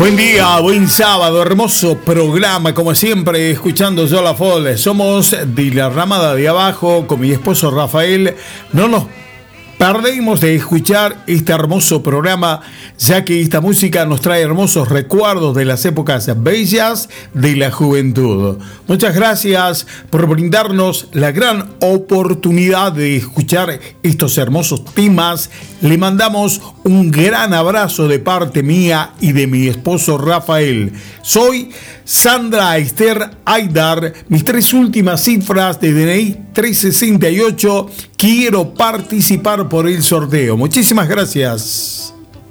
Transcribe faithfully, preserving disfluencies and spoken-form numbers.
Buen día, buen sábado, hermoso programa, como siempre, escuchando Yola Fall. Somos de la ramada de abajo, con mi esposo Rafael. No nos perdemos de escuchar este hermoso programa, ya que esta música nos trae hermosos recuerdos de las épocas bellas de la juventud. Muchas gracias por brindarnos la gran oportunidad de escuchar estos hermosos temas. Le mandamos un gran abrazo de parte mía y de mi esposo Rafael. Soy Sandra Esther Aydar. Mis tres últimas cifras de D N I trescientos sesenta y ocho. Quiero participar por el sorteo. Muchísimas gracias.